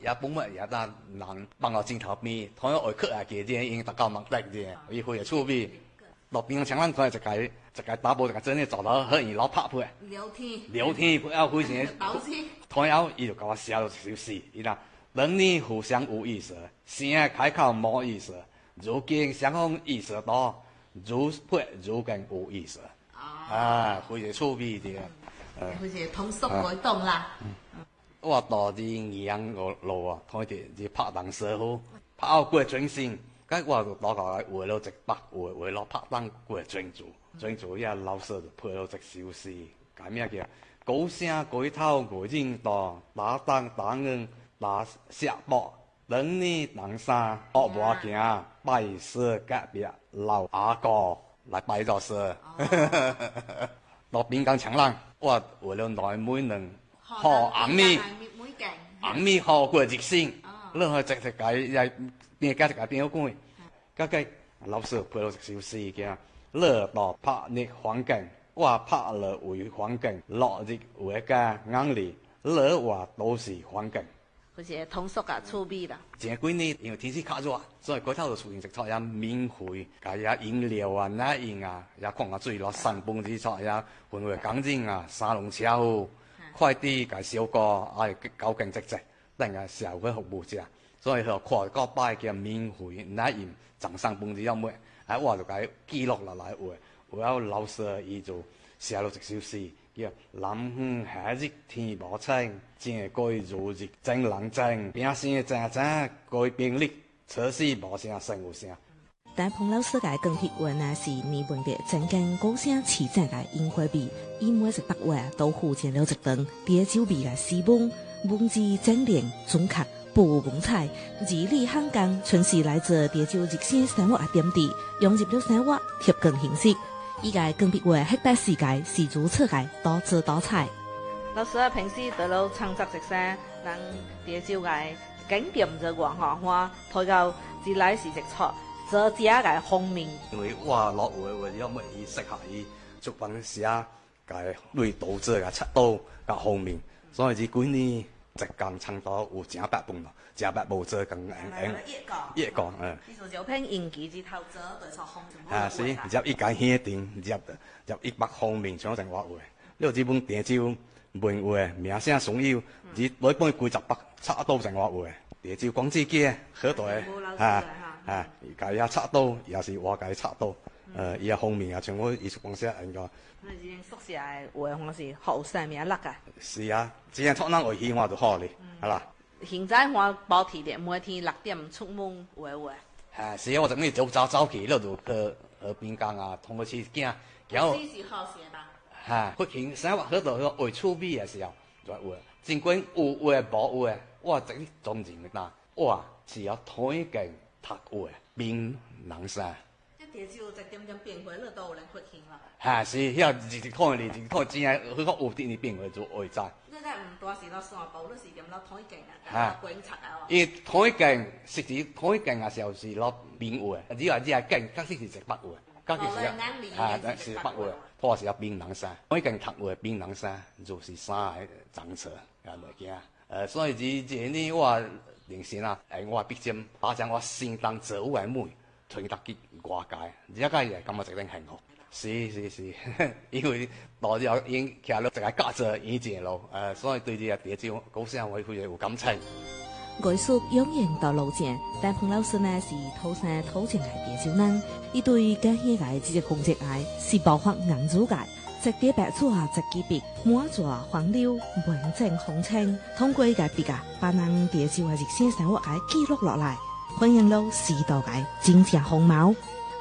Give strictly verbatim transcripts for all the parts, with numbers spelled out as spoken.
也本乜也得人放到鏡頭邊，同樣外客啊嘅啲已經達到目的嘅，伊會出味。落邊個搶咱可以一個一個打波一個真嘅做到好易攞拍配。 聊天。 聊天不要非常。同樣伊就甲我寫咗一首詩，伊講人呢互相有意思，生開口冇意思，如今相逢意思多，如配如今有意思。啊，非常出味啲。 非常通俗改動啦。 我到啲營養路啊，同啲啲拍檔師傅拍到過專心，咁我就到個為咗一百為為咗拍檔過專注，專注呀老師就配咗一首詩，咁咩叫高聲改頭改應道，打檔打硬打下膊，人呢人生學無行，拜師隔壁老阿哥來拜老師。到邊間長廊，我為咗內妹能學阿咪，阿咪學過熱心，你去直直解又變加直解變好貴。嗰個老師配咗一首詩嘅，樂到拍熱環境，我拍樂為環境，落日為家眼裏，樂話都是環境。 好似通俗啊，趣味啦。 前幾年因為天氣較熱，所以嗰頭就出現食菜也免費，加也飲料啊、奶飲啊，也礦下水落散步之菜也分為乾淨啊、沙龍車夫、快遞加小哥，哎高勁直直，等下社會服務者，所以佢跨個擺嘅免費奶飲，贈散步之有咩？哎我就解記錄落來話，我有老師伊就寫咗一首詩。叫南風夏日天無晴，正該如日真冷靜，變聲靜靜改變力，測試無聲聲有聲。 但彭老師嘅更貼文啊，是年份嘅正經高聲詞正嘅煙花味，因每一百話都附贈了一頓烈酒味嘅詩文，文字精煉準確，不蒙彩，字裡行間全是來自烈酒熱聲生活嘅點滴，融入了生活貼近形式。依個更別為黑白世界，詩如此界多姿多彩。 老師啊，平時得了創作一些讓烈酒嘅經典嘅文化花，推到自來是一撮作者嘅風名。 因為我落會為咗乜嘢適合伊出版寫嘅對讀者嘅尺度嘅風名，所以呢幾年一間差唔多有成百本咯，成百部做咁樣樣。一個嗯。 其實就篇引記之頭做對錯風。 啊是，入一間顯定入入一百方面像成話話，呢個這本電照文話名聲爽耀，只每本幾十百差多成話話，電照廣之機好多嘅，啊啊，而家也差多，也是話解差多，誒，伊個方面啊，像我藝術公司應該。 你之前宿舍嘅話，我是好生命力噶。 是啊，只係托人外戲我就好咧，係啦。 現在我保持嘅每天六點出門話話。 係，是啊，我整日早早早起，嗰度去去邊間啊，同佢去見，然後。 是好些吧。 嚇，佢平生活嗰度個外出味嘅時候，就話儘管有話冇話，我整啲總認嘅啦，我只有推薦讀話變能生。 啲烈酒一點點變化，你都有人發現啦。 嚇，是，遐日日看你，日看真係，佢講有啲啲變化就會知。 你睇唔多時攞散步，你是點攞推薦啊？觀察啊。 伊推薦實際推薦嘅時候是攞變話，只話只係勁，確實是食白話。 哦，你眼啊，是白話，或是要變能生，推薦讀話變能生，就是三個政策嘅物件。誒，所以這這呢我認先啊，誒，我畢竟把將我心當做為妹。傳達給外界，而家嘢咁啊，一定幸福。是是是，因為大家已經騎到一個價值已經咯，誒，所以對呢個烈酒高聲我非常有感情。 藝術永遠到路前，但彭老師呢是土生土長嘅烈酒人，伊對家鄉嘅這個風景愛是爆發眼珠界，直啲白紙直幾筆，滿座黃柳文正紅青，通過嘅筆啊，把人烈酒嘅熱聲生活嘅記錄落來。歡迎到時代嘅真正風貌。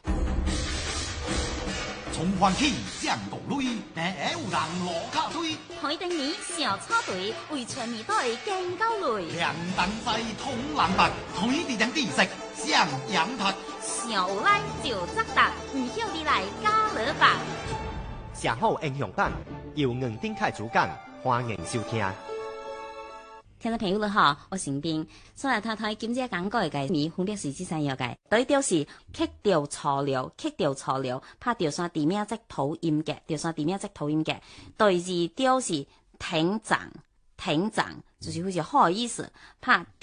從環起上道路，但有人落卡推。 海定年小草隊為全年隊更高類。 兩等西通南北，推地定地食上羊塔。 小拉就則達，唔曉你來加勒吧。 上好英雄版由吳丁凱主講，歡迎收聽。 聽眾朋友你好，我是斌。所以睇睇今朝講過嘅米分別是這三樣嘅，第一條是刻掉材料，刻掉材料，拍掉上地面即土音嘅，掉上地面即土音嘅。第二條是挺長，挺長，就是好似好意思，拍。